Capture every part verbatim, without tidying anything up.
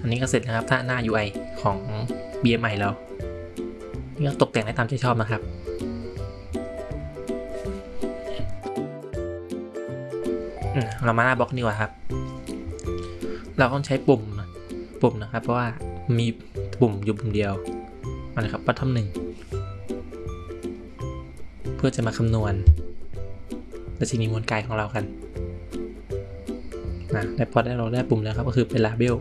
อันนี้ก็เสร็จแล้วครับถ้าหน้า ยู ไอ ของ บี เอ็ม ไอ เรานี่ก็ตกแต่งได้ตามใจชอบนะครับเรามาหน้าบล็อกดีกว่าครับเราต้องใช้ปุ่มปุ่มนะครับเพราะว่ามีปุ่มอยู่ปุ่มเดียวมาเลยครับบัตทอมหนึ่งเพื่อจะมาคำนวณดัชนีมวลกายของเรากันนะและพอได้เราได้ปุ่มแล้วครับก็คือเป็นลาเบล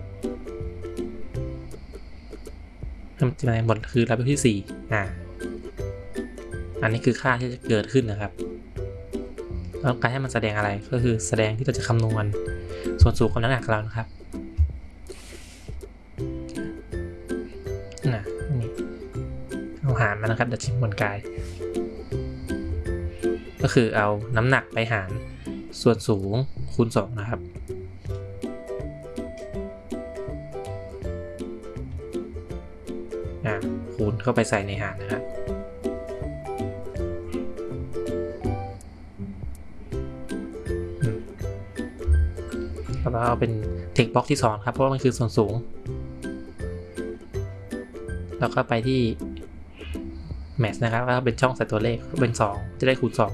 ทำจะหมดคือลาเบลที่สี่อ่าอันนี้คือค่าที่จะเกิดขึ้นนะครับต้องการให้มันแสดงอะไรก็คือแสดงที่เราจะคำนวณส่วนสูงของน้ำหนักเรานะครับนะนี่เอาหารมานะครับดัชนีมวลกายก็คือเอาน้ำหนักไปหารส่วนสูงคูณสองนะครับอ่าคูณเข้าไปใส่ในหารนะครับแล้วเอาเป็นเทคบ็อกที่สองครับเพราะว่ามันคือส่วนสูงแล้วก็ไปที่แมทนะครับแล้วเป็นช่องใส่ตัวเลขเป็นสองจะได้คูณสอง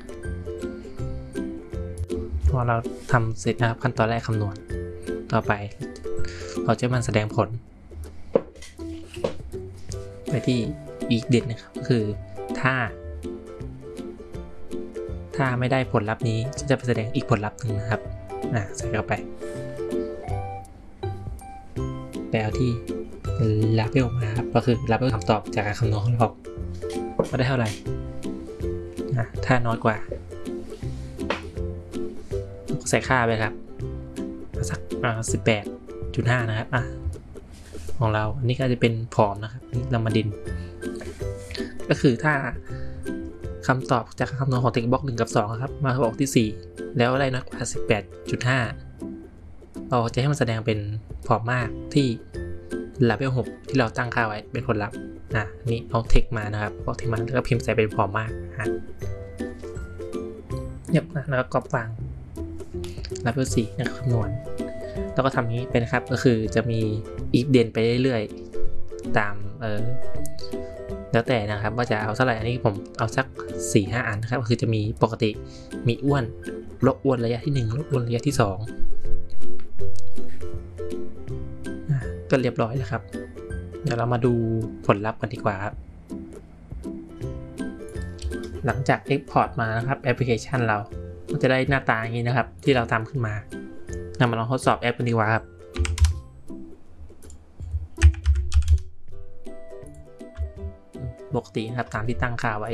พอเราทำเสร็จนะครับขั้นตอนแรกคำนวณต่อไปเราจะมันแสดงผลไปที่อีกเด็ดนะครับก็คือถ้าถ้าไม่ได้ผลลัพธ์นี้จะไปแสดงอีกผลลัพธ์หนึ่งนะครับอ่ะใส่เข้าไปไปเอาที่ลาเบลมาครับก็คือลาเบลคำตอบจากการคำนวณของเราว่าได้เท่าไหร่นะถ้าน้อยกว่าก็ใส่ค่าไปครับสักสิบแปดจุดห้านะครับอ่ะของเราอันนี้ก็จะเป็นผอมนะครับนี่เรามาดินก็คือถ้าคำตอบจากคำนวณของเทคบ็อกหนึ่งกับสองครับมาบอกที่สี่แล้วได้น้อยกว่า สิบแปดจุดห้า เราจะให้มันแสดงเป็นผอมมากที่ลาเบลหกที่เราตั้งค่าไว้เป็นผลลัพธ์อ่ะนี่เอาเทคมานะครับเอาเทคมาแล้วก็พิมพ์ใส่เป็นผอมมากฮะเงียบนะแล้วก็กรอบวางลาเบลสี่นะครับคำนวณแล้วก็ทำนี้เป็นครับก็คือจะมีอีฟเดนไปเรื่อยๆตามเออแล้วแต่นะครับว่าจะเอาเท่าไหร่อันนี้ผมเอาสัก สี่ห้า อันนะครับก็คือจะมีปกติมีอ้วนลบอ้วนระยะที่หนึ่งลบอ้วนระยะที่สองก็เรียบร้อยแล้วครับเดี๋ยวเรามาดูผลลัพธ์กันดีกว่าครับหลังจาก Export มานะครับแอปพลิเคชันเราก็จะได้หน้าตาอย่างนี้นะครับที่เราทำขึ้นมาเรามาลองทดสอบแอปกันดีกว่าครับปกตินะครับตามที่ตั้งค่าไว้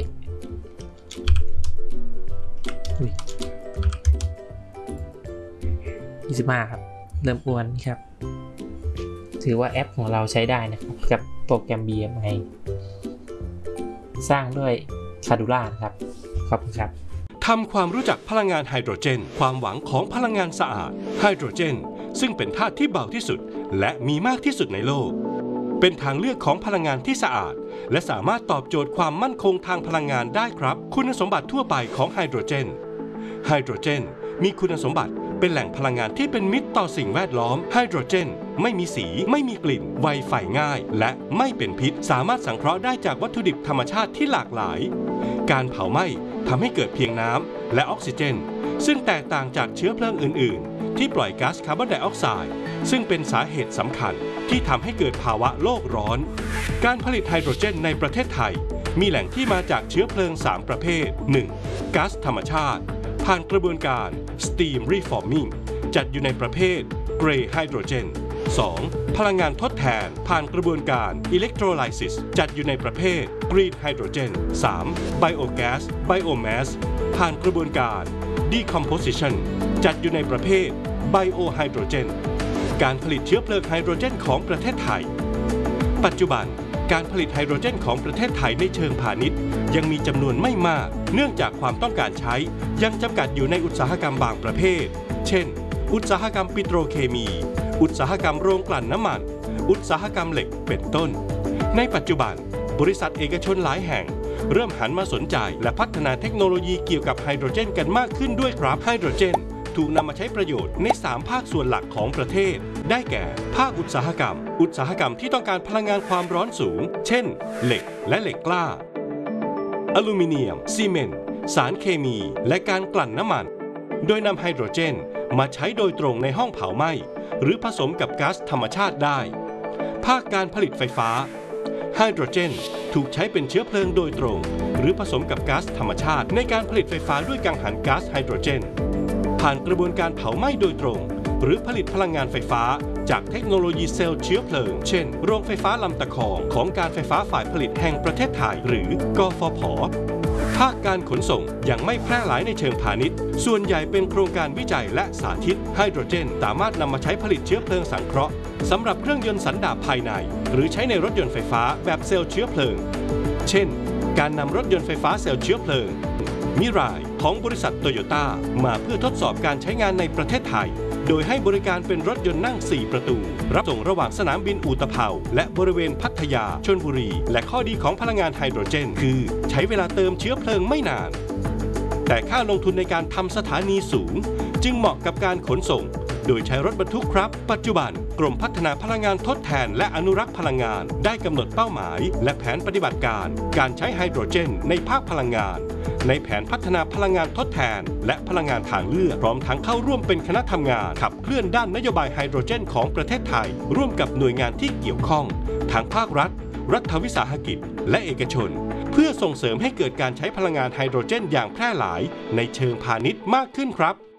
ยี่สิบห้าครับเริ่มอ้วนนี่ครับถือว่าแอปของเราใช้ได้นะครับกับโปรแกรม บี เอ็ม ไอ สร้างด้วย Cardula นะครับขอบคุณครับทำความรู้จักพลังงานไฮโดรเจนความหวังของพลังงานสะอาดไฮโดรเจนซึ่งเป็นธาตุที่เบาที่สุดและมีมากที่สุดในโลกเป็นทางเลือกของพลังงานที่สะอาดและสามารถตอบโจทย์ความมั่นคงทางพลังงานได้ครับคุณสมบัติทั่วไปของไฮโดรเจนไฮโดรเจนมีคุณสมบัติเป็นแหล่งพลังงานที่เป็นมิตรต่อสิ่งแวดล้อมไฮโดรเจนไม่มีสีไม่มีกลิ่นไวไฟง่ายและไม่เป็นพิษสามารถสังเคราะห์ได้จากวัตถุดิบธรรมชาติที่หลากหลายการเผาไหม้ทำให้เกิดเพียงน้ำและออกซิเจนซึ่งแตกต่างจากเชื้อเพลิงอื่นๆที่ปล่อยก๊าซคาร์บอนไดออกไซด์ซึ่งเป็นสาเหตุสำคัญที่ทำให้เกิดภาวะโลกร้อนการผลิตไฮโดรเจนในประเทศไทยมีแหล่งที่มาจากเชื้อเพลิงสามประเภท หนึ่ง ก๊าซธรรมชาติผ่านกระบวนการ Steam Reforming จัดอยู่ในประเภท Gray Hydrogen สอง พลังงานทดแทนผ่านกระบวนการ Electrolysis จัดอยู่ในประเภท Green Hydrogen สาม Biogas Biomass ผ่านกระบวนการ Decomposition จัดอยู่ในประเภท Biohydrogen การผลิตเชื้อเพลิงไฮโดรเจนของประเทศไทยปัจจุบันการผลิตไฮโดรเจนของประเทศไทยในเชิงพาณิชย์ยังมีจำนวนไม่มากเนื่องจากความต้องการใช้ยังจำกัดอยู่ในอุตสาหกรรมบางประเภทเช่นอุตสาหกรรมปิโตรเคมีอุตสาหกรรมโรงกลั่นน้ำมันอุตสาหกรรมเหล็กเป็นต้นในปัจจุบันบริษัทเอกชนหลายแห่งเริ่มหันมาสนใจและพัฒนาเทคโนโลยีเกี่ยวกับไฮโดรเจนกันมากขึ้นด้วยครับไฮโดรเจนถูกนำมาใช้ประโยชน์ในสามภาคส่วนหลักของประเทศได้แก่ภาคอุตสาหกรรมอุตสาหกรรมที่ต้องการพลังงานความร้อนสูงเช่นเหล็กและเหล็กกล้าอลูมิเนียมซีเมนต์สารเคมีและการกลั่นน้ำมันโดยนำไฮโดรเจนมาใช้โดยตรงในห้องเผาไหม้หรือผสมกับก๊าซธรรมชาติได้ภาคการผลิตไฟฟ้าไฮโดรเจนถูกใช้เป็นเชื้อเพลิงโดยตรงหรือผสมกับก๊าซธรรมชาติในการผลิตไฟฟ้าด้วยกังหันก๊าซไฮโดรเจนผ่านกระบวนการเผาไหม้โดยตรงหรือผลิตพลังงานไฟฟ้าจากเทคโนโลยีเซลล์เชื้อเพลิงเช่นโรงไฟฟ้าลำตะคองของการไฟฟ้าฝ่ายผลิตแห่งประเทศไทยหรือกฟผ.ภาคการขนส่งยังไม่แพร่หลายในเชิงพาณิชย์ส่วนใหญ่เป็นโครงการวิจัยและสาธิตไฮโดรเจนสามารถนำมาใช้ผลิตเชื้อเพลิงสังเคราะห์สำหรับเครื่องยนต์สันดาปภายในหรือใช้ในรถยนต์ไฟฟ้าแบบเซลล์เชื้อเพลิงเช่นการนำรถยนต์ไฟฟ้าเซลล์เชื้อเพลิงมิรายของบริษัทโตโยต้ามาเพื่อทดสอบการใช้งานในประเทศไทยโดยให้บริการเป็นรถยนต์นั่งสี่ประตูรับส่งระหว่างสนามบินอู่ตะเภาและบริเวณพัทยาชลบุรีและข้อดีของพลังงานไฮโดรเจนคือใช้เวลาเติมเชื้อเพลิงไม่นานแต่ค่าลงทุนในการทำสถานีสูงจึงเหมาะกับการขนส่งโดยใช้รถบรรทุกครับปัจจุบันกรมพัฒนาพลังงานทดแทนและอนุรักษ์พลังงานได้กำหนดเป้าหมายและแผนปฏิบัติการการใช้ไฮโดรเจนในภาคพลังงานในแผนพัฒนาพลังงานทดแทนและพลังงานทางเลือกพร้อมทั้งเข้าร่วมเป็นคณะทำงานขับเคลื่อนด้านนโยบายไฮโดรเจนของประเทศไทยร่วมกับหน่วยงานที่เกี่ยวข้องทั้งภาครัฐรัฐวิสาหกิจและเอกชนเพื่อส่งเสริมให้เกิดการใช้พลังงานไฮโดรเจนอย่างแพร่หลายในเชิงพาณิชย์มากขึ้นครับ